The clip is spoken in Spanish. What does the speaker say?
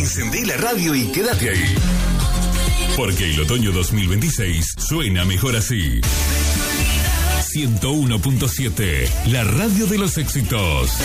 Encendé la radio y quédate ahí. Porque el otoño 2026 suena mejor así. 101.7, la radio de los éxitos.